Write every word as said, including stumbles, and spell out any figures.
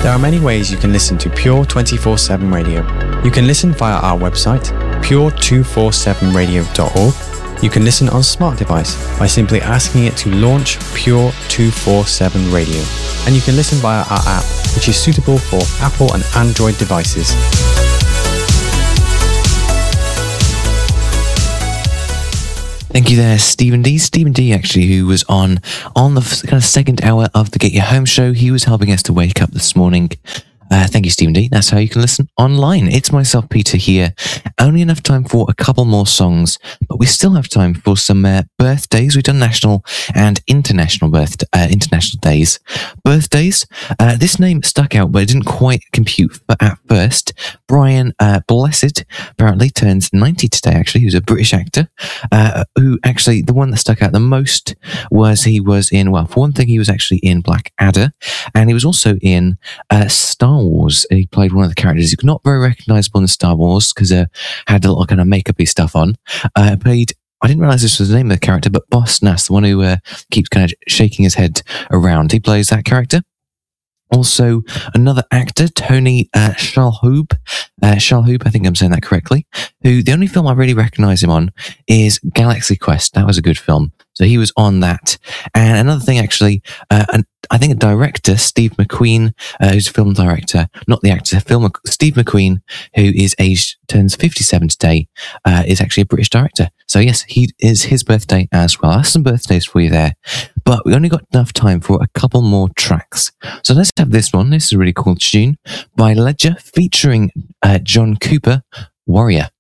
There are many ways you can listen to Pure twenty-four seven Radio. You can listen via our website, pure two forty-seven radio dot org. You can listen on a smart device by simply asking it to launch Pure two forty-seven Radio. And you can listen via our app, which is suitable for Apple and Android devices. Thank you there, Stephen D. Stephen D, actually, who was on on the kind of second hour of the Get Your Home show. He was helping us to wake up this morning. Uh, thank you, Stephen D. That's how you can listen online. It's myself, Peter, here. Only enough time for a couple more songs, but we still have time for some uh, birthdays. We've done national and international birth uh, international days. Birthdays. Uh, this name stuck out, but it didn't quite compute at first. Brian uh, Blessed apparently turns ninety today, actually. He was a British actor, uh, who actually, the one that stuck out the most was he was in, well, for one thing, he was actually in Blackadder, and he was also in uh, Star Wars. He played one of the characters who's not very recognisable in Star Wars because uh, had a lot of kind of make-up-y stuff on. Uh, played, I didn't realise this was the name of the character, but Boss Nass, the one who uh, keeps kind of shaking his head around. He plays that character. Also, another actor, Tony uh, Shalhoub, uh, Shalhoub, I think I'm saying that correctly, who the only film I really recognise him on is Galaxy Quest. That was a good film. So he was on that. And another thing, actually, uh, an, I think a director, Steve McQueen, uh, who's a film director, not the actor, film, Steve McQueen, who is aged, turns fifty-seven today, uh, is actually a British director. So yes, he is his birthday as well. That's some birthdays for you there. But we only got enough time for a couple more tracks. So let's have this one. This is a really cool tune by Ledger featuring uh, John Cooper, Warrior.